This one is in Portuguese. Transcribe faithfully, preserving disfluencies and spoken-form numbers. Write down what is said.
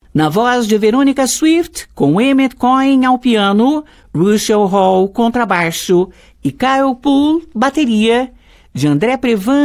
Na voz de Verônica Swift, com Emmett Cohen ao piano, Russell Hall contrabaixo e Kyle Poole bateria, de André Prevan